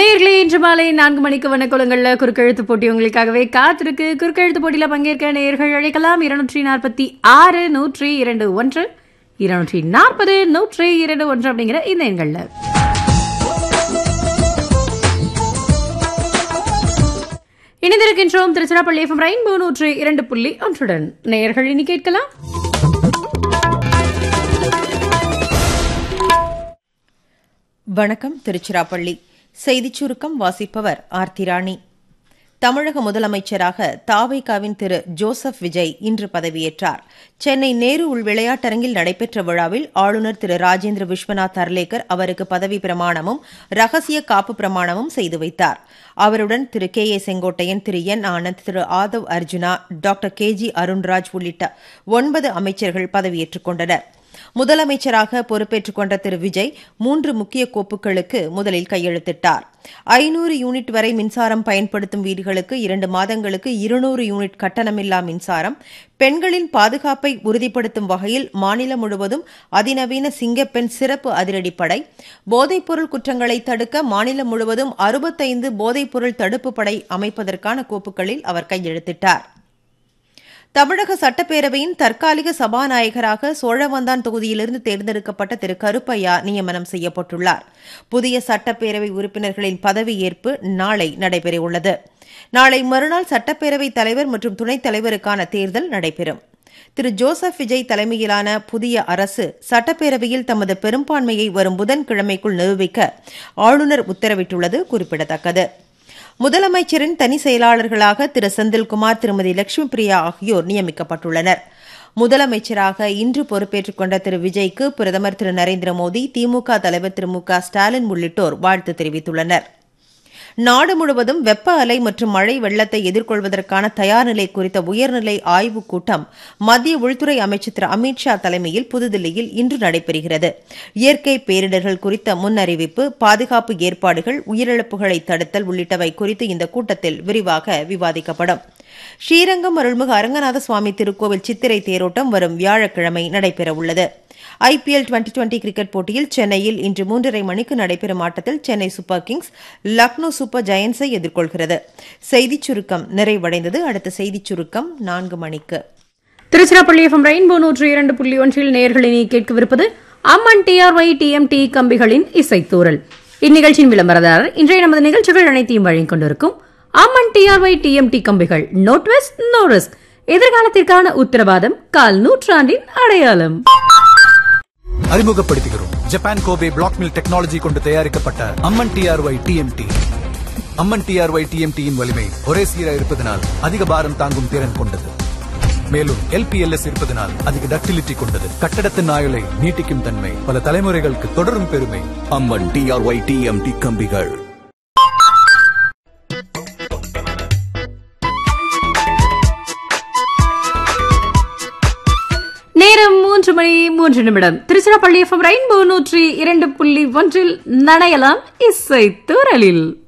நேயர்களே, இன்று மாலை 4 மணிக்கு வண்ணக்குளங்கள்ல குறுக்கெழுத்து போட்டி உங்களுக்காகவே காத்திருக்கு. குறுக்கெழுத்து போட்டியில பங்கேற்க நேயர்கள் அழைக்கலாம். 246 102 240 102 அப்படிங்கிற இந்த எண்கள்ல. இணைந்திருக்கின்றோம் திருச்சிராப்பள்ளி FM ரெயின்போ 102.1 நேயர்கள் இனி கேட்கலாம். வணக்கம். திருச்சிராப்பள்ளி செய்திச் சுருக்கம் வாசிப்பவர் ஆர்த்திராணி. தமிழக முதலமைச்சராக தாவைக்காவின் திரு ஜோசப் விஜய் இன்று பதவியேற்றார். சென்னை நேரு உள் விளையாட்டரங்கில் நடைபெற்ற விழாவில் ஆளுநர் திரு ராஜேந்திர விஸ்வநாத் அர்லேக்கர் அவருக்கு பதவி பிரமாணமும் ரகசிய காப்பு பிரமாணமும் செய்து வைத்தார். அவருடன் திரு KA செங்கோட்டையன், திரு N ஆனந்த், திரு ஆதவ் அர்ஜுனா, டாக்டர் KG அருண்ராஜ் உள்ளிட்ட 9 அமைச்சர்கள் பதவியேற்றுக் கொண்டனர். முதலமைச்சராக பொறுப்பேற்றுக் கொண்ட திரு விஜய் 3 முக்கிய கோப்புகளுக்கு முதலில் கையெழுத்திட்டார். 500 யூனிட் வரை மின்சாரம் பயன்படுத்தும் வீடுகளுக்கு 2 மாதங்களுக்கு 200 யூனிட் கட்டணமில்லா மின்சாரம், பெண்களின் பாதுகாப்பை உறுதிப்படுத்தும் வகையில் மாநிலம் முழுவதும் அதிநவீன சிங்கப்பெண் சிறப்பு அதிரடிப்படை, போதைப்பொருள் குற்றங்களை தடுக்க மாநிலம் முழுவதும் 65 போதைப்பொருள் தடுப்பு படை அமைப்பதற்கான கோப்புகளில் அவர் கையெழுத்திட்டார். தமிழக சட்டப்பேரவையின் தற்காலிக சபாநாயகராக சோழவந்தான் தொகுதியிலிருந்து தேர்ந்தெடுக்கப்பட்ட திரு கருப்பையா நியமனம் செய்யப்பட்டுள்ளார். புதிய சட்டப்பேரவை உறுப்பினர்களின் பதவியேற்பு நாளை நடைபெறவுள்ளது. நாளை மறுநாள் சட்டப்பேரவைத் தலைவர் மற்றும் துணைத் தலைவருக்கான தேர்தல் நடைபெறும். திரு ஜோசப் விஜய் தலைமையிலான புதிய அரசு சட்டப்பேரவையில் தமது பெரும்பான்மையை வரும் புதன்கிழமைக்குள் நிரூபிக்க ஆளுநர் உத்தரவிட்டுள்ளது குறிப்பிடத்தக்கது. முதலமைச்சரின் தனி செயலாளர்களாக திரு செந்தில்குமார், திருமதி லட்சுமி பிரியா ஆகியோர் நியமிக்கப்பட்டுள்ளனர். முதலமைச்சராக இன்று பொறுப்பேற்றுக் கொண்ட திரு விஜய்க்கு பிரதமர் திரு நரேந்திர மோடி, திமுக தலைவர் திரு MK ஸ்டாலின் உள்ளிட்டோர் வாழ்த்து தெரிவித்துள்ளனர். நாடு முழுவதும் வெப்ப அலை மற்றும் மழை வெள்ளத்தை எதிர்கொள்வதற்கான தயார்நிலை குறித்த உயர்நிலை ஆய்வுக் கூட்டம் மத்திய உள்துறை அமைச்சர் திரு அமித்ஷா தலைமையில் புதுதில்லியில் இன்று நடைபெறுகிறது. இயற்கை பேரிடர்கள் குறித்த முன்னறிவிப்பு, பாதுகாப்பு ஏற்பாடுகள், உயிரிழப்புகளை தடுத்தல் உள்ளிட்டவை குறித்து இந்த கூட்டத்தில் விரிவாக விவாதிக்கப்படும். ஸ்ரீரங்கம் அருள்மிகு அரங்கநாத சுவாமி திருக்கோவில் சித்திரை தேரோட்டம் வரும் வியாழக்கிழமை நடைபெறவுள்ளது. IPL 2020 கிரிக்கெட் போட்டியில் சென்னையில் இன்று 3:30 மணிக்கு நடைபெறும் ஆட்டத்தில் Chennai super Kings Lucknow super ஜெயன்ஸை எதிர்கொள்கிறது. செய்திச் சுருக்கம் நிறைவடைந்தது. அடுத்த செய்திச் சுருக்கம் 4 மணிக்கு. திருச்சிராப்பள்ளி FM ரெயின்போ 102.1 நேயர்களினை கேட்கவிருப்பது அம்மன் TRY TMT கம்பிகளின் இசைத்தூரல். இந்நிகழ்ச்சியின் விளம்பரதாரர் இன்றைய நமது நிகழ்ச்சிகள் அனைத்தையும் வழங்கிக் கொண்டிருக்கும் அம்மன் TRY TMT கம்பிகள். No twist, no risk. எதிர்காலத்திற்கான உத்தரவாதம், கால் நூற்றாண்டின் அடையாளம். அறிமுகப்படுத்துகிறோம் Japan Kobe black mill technology கொண்டு தயாரிக்கப்பட்ட அம்மன் TRY TMT. அம்மன் TRY TMT யின் வலிமை ஒரே சீராக இருப்பதனால் அதிக பாரம் தாங்கும் திறன் கொண்டது. மேலும் LPLS இருப்பதனால் அதிக டக்டிலிட்டி கொண்டது. கட்டடத்தின் ஆயுளை நீட்டிக்கும் தன்மை, பல தலைமுறைகளுக்கு தொடரும் பெருமை. அம்மன் TRY TMT கம்பிகள். நேரம் 3 மணி 3 நிமிடம். திருச்சிராப்பள்ளி FM ரெயின்போ 102.1 நனையலாம் இசை தூரலில்.